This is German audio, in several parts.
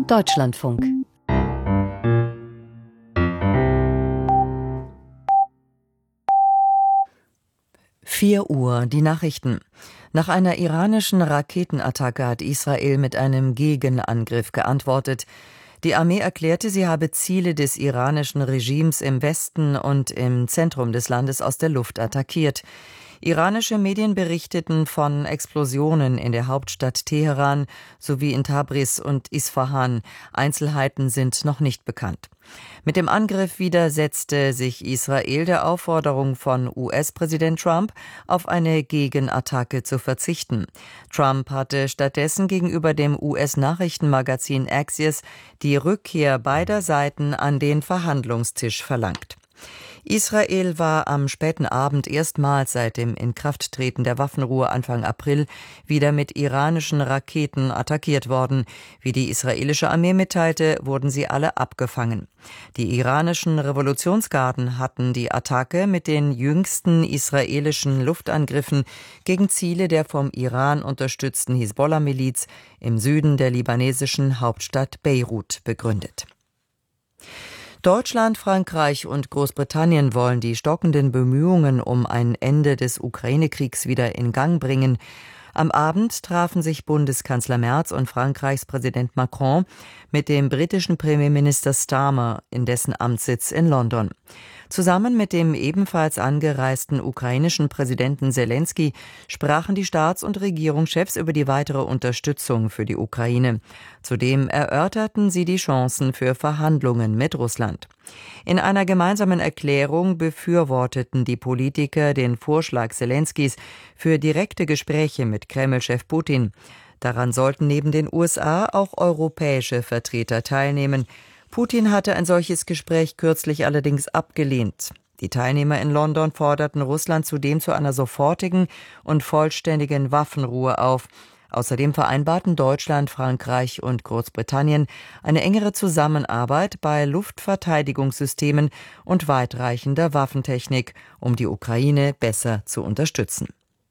Deutschlandfunk. Vier Uhr, die Nachrichten. Nach einer iranischen Raketenattacke hat Israel mit einem Gegenangriff geantwortet. Die Armee erklärte, sie habe Ziele des iranischen Regimes im Westen und im Zentrum des Landes aus der Luft attackiert. Iranische Medien berichteten von Explosionen in der Hauptstadt Teheran sowie in Tabriz und Isfahan. Einzelheiten sind noch nicht bekannt. Mit dem Angriff widersetzte sich Israel der Aufforderung von US-Präsident Trump, auf eine Gegenattacke zu verzichten. Trump hatte stattdessen gegenüber dem US-Nachrichtenmagazin Axios die Rückkehr beider Seiten an den Verhandlungstisch verlangt. Israel war am späten Abend erstmals seit dem Inkrafttreten der Waffenruhe Anfang April wieder mit iranischen Raketen attackiert worden. Wie die israelische Armee mitteilte, wurden sie alle abgefangen. Die iranischen Revolutionsgarden hatten die Attacke mit den jüngsten israelischen Luftangriffen gegen Ziele der vom Iran unterstützten Hisbollah-Miliz im Süden der libanesischen Hauptstadt Beirut begründet. Deutschland, Frankreich und Großbritannien wollen die stockenden Bemühungen um ein Ende des Ukraine-Kriegs wieder in Gang bringen. Am Abend trafen sich Bundeskanzler Merz und Frankreichs Präsident Macron mit dem britischen Premierminister Starmer in dessen Amtssitz in London. Zusammen mit dem ebenfalls angereisten ukrainischen Präsidenten Selenskyj sprachen die Staats- und Regierungschefs über die weitere Unterstützung für die Ukraine. Zudem erörterten sie die Chancen für Verhandlungen mit Russland. In einer gemeinsamen Erklärung befürworteten die Politiker den Vorschlag Selenskys für direkte Gespräche mit Kreml-Chef Putin. Daran sollten neben den USA auch europäische Vertreter teilnehmen. Putin hatte ein solches Gespräch kürzlich allerdings abgelehnt. Die Teilnehmer in London forderten Russland zudem zu einer sofortigen und vollständigen Waffenruhe auf. Außerdem vereinbarten Deutschland, Frankreich und Großbritannien eine engere Zusammenarbeit bei Luftverteidigungssystemen und weitreichender Waffentechnik, um die Ukraine besser zu unterstützen.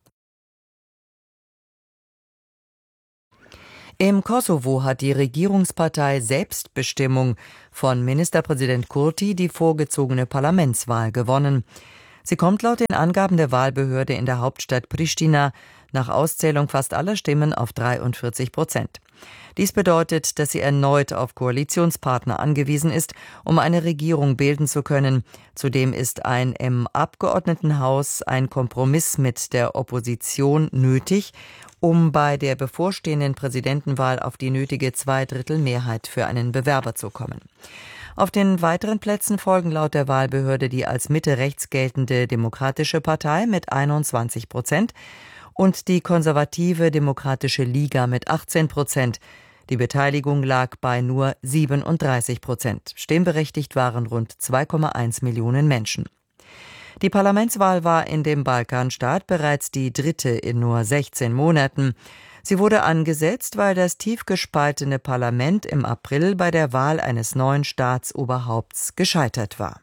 Im Kosovo hat die Regierungspartei Selbstbestimmung von Ministerpräsident Kurti die vorgezogene Parlamentswahl gewonnen. Sie kommt laut den Angaben der Wahlbehörde in der Hauptstadt Pristina nach Auszählung fast aller Stimmen auf 43%. Dies bedeutet, dass sie erneut auf Koalitionspartner angewiesen ist, um eine Regierung bilden zu können. Zudem ist im Abgeordnetenhaus ein Kompromiss mit der Opposition nötig, um bei der bevorstehenden Präsidentenwahl auf die nötige Zweidrittelmehrheit für einen Bewerber zu kommen. Auf den weiteren Plätzen folgen laut der Wahlbehörde die als Mitte-rechts geltende Demokratische Partei mit 21% und die konservative Demokratische Liga mit 18%. Die Beteiligung lag bei nur 37%. Stimmberechtigt waren rund 2,1 Millionen Menschen. Die Parlamentswahl war in dem Balkanstaat bereits die dritte in nur 16 Monaten. Sie wurde angesetzt, weil das tief gespaltene Parlament im April bei der Wahl eines neuen Staatsoberhaupts gescheitert war.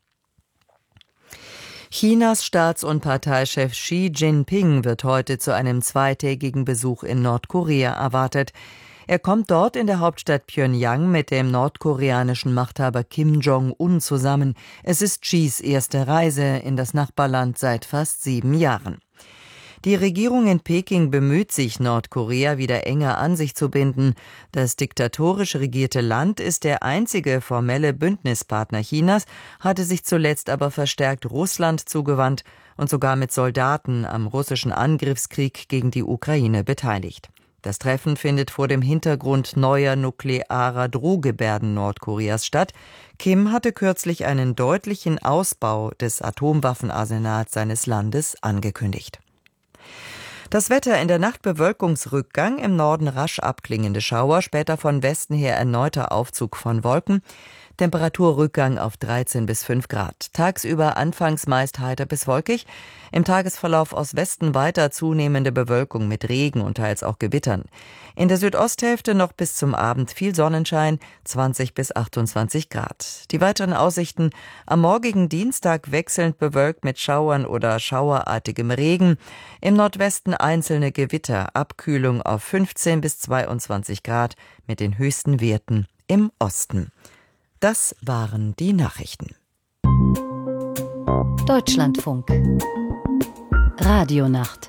Chinas Staats- und Parteichef Xi Jinping wird heute zu einem zweitägigen Besuch in Nordkorea erwartet. Er kommt dort in der Hauptstadt Pjöngjang mit dem nordkoreanischen Machthaber Kim Jong-un zusammen. Es ist Xis erste Reise in das Nachbarland seit fast 7 Jahren. Die Regierung in Peking bemüht sich, Nordkorea wieder enger an sich zu binden. Das diktatorisch regierte Land ist der einzige formelle Bündnispartner Chinas, hatte sich zuletzt aber verstärkt Russland zugewandt und sogar mit Soldaten am russischen Angriffskrieg gegen die Ukraine beteiligt. Das Treffen findet vor dem Hintergrund neuer nuklearer Drohgebärden Nordkoreas statt. Kim hatte kürzlich einen deutlichen Ausbau des Atomwaffenarsenals seines Landes angekündigt. Das Wetter: in der Nacht Bewölkungsrückgang, im Norden rasch abklingende Schauer, später von Westen her erneuter Aufzug von Wolken. Temperaturrückgang auf 13 bis 5 Grad. Tagsüber anfangs meist heiter bis wolkig, im Tagesverlauf aus Westen weiter zunehmende Bewölkung mit Regen und teils auch Gewittern. In der Südosthälfte noch bis zum Abend viel Sonnenschein, 20 bis 28 Grad. Die weiteren Aussichten: am morgigen Dienstag wechselnd bewölkt mit Schauern oder schauerartigem Regen. Im Nordwesten einzelne Gewitter, Abkühlung auf 15 bis 22 Grad mit den höchsten Werten im Osten. Das waren die Nachrichten. Deutschlandfunk. Radionacht.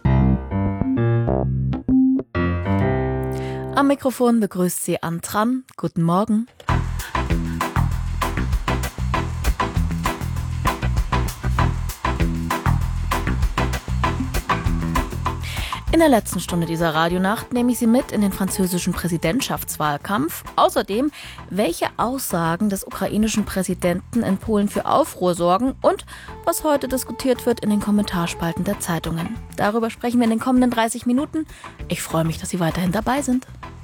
Am Mikrofon begrüßt sie Ann Tram. Guten Morgen. In der letzten Stunde dieser Radionacht nehme ich Sie mit in den französischen Präsidentschaftswahlkampf. Außerdem, welche Aussagen des ukrainischen Präsidenten in Polen für Aufruhr sorgen und was heute diskutiert wird in den Kommentarspalten der Zeitungen. Darüber sprechen wir in den kommenden 30 Minuten. Ich freue mich, dass Sie weiterhin dabei sind.